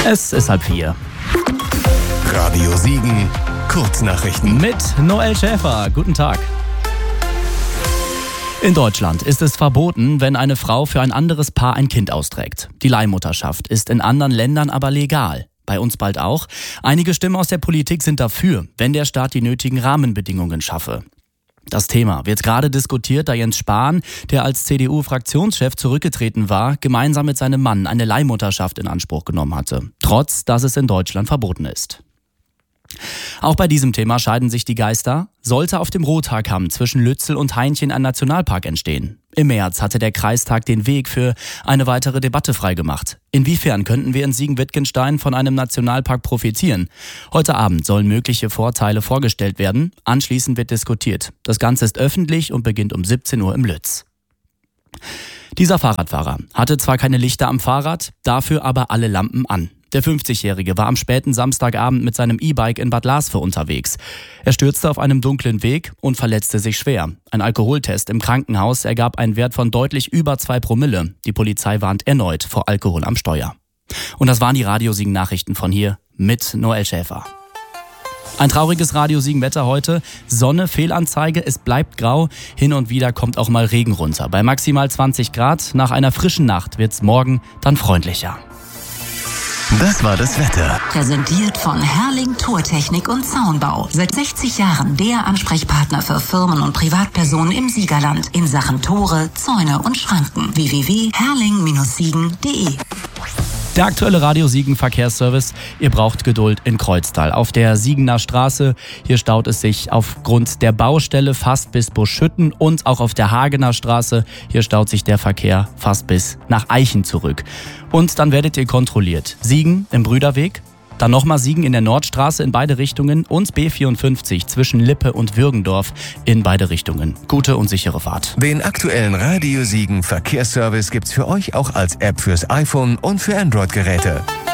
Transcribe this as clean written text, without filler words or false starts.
Es ist 3:30. Radio Siegen, Kurznachrichten. Mit Noel Schäfer. Guten Tag. In Deutschland ist es verboten, wenn eine Frau für ein anderes Paar ein Kind austrägt. Die Leihmutterschaft ist in anderen Ländern aber legal. Bei uns bald auch. Einige Stimmen aus der Politik sind dafür, wenn der Staat die nötigen Rahmenbedingungen schaffe. Das Thema wird gerade diskutiert, da Jens Spahn, der als CDU-Fraktionschef zurückgetreten war, gemeinsam mit seinem Mann eine Leihmutterschaft in Anspruch genommen hatte, trotz dass es in Deutschland verboten ist. Auch bei diesem Thema scheiden sich die Geister. Sollte auf dem Rothaarkamm zwischen Lützel und Hainchen ein Nationalpark entstehen? Im März hatte der Kreistag den Weg für eine weitere Debatte freigemacht. Inwiefern könnten wir in Siegen-Wittgenstein von einem Nationalpark profitieren? Heute Abend sollen mögliche Vorteile vorgestellt werden. Anschließend wird diskutiert. Das Ganze ist öffentlich und beginnt um 17 Uhr im Lütz. Dieser Fahrradfahrer hatte zwar keine Lichter am Fahrrad, dafür aber alle Lampen an. Der 50-Jährige war am späten Samstagabend mit seinem E-Bike in Bad Larsve unterwegs. Er stürzte auf einem dunklen Weg und verletzte sich schwer. Ein Alkoholtest im Krankenhaus ergab einen Wert von deutlich über 2 Promille. Die Polizei warnt erneut vor Alkohol am Steuer. Und das waren die Radio Siegen Nachrichten von hier mit Noel Schäfer. Ein trauriges Radio Siegen Wetter heute. Sonne, Fehlanzeige, es bleibt grau. Hin und wieder kommt auch mal Regen runter. Bei maximal 20 Grad. Nach einer frischen Nacht wird's morgen dann freundlicher. Das war das Wetter. Präsentiert von Herrling Tourtechnik und Zaunbau. Seit 60 Jahren der Ansprechpartner für Firmen und Privatpersonen im Siegerland in Sachen Tore, Zäune und Schranken. www.herrling-siegen.de. Der aktuelle Radio Siegen Verkehrsservice. Ihr braucht Geduld in Kreuztal. Auf der Siegener Straße, hier staut es sich aufgrund der Baustelle fast bis Buschhütten und auch auf der Hagener Straße, hier staut sich der Verkehr fast bis nach Eichen zurück. Und dann werdet ihr kontrolliert. Siegen im Brüderweg, dann nochmal Siegen in der Nordstraße in beide Richtungen und B54 zwischen Lippe und Würgendorf in beide Richtungen. Gute und sichere Fahrt. Den aktuellen Radio Siegen Verkehrsservice gibt's für euch auch als App fürs iPhone und für Android-Geräte.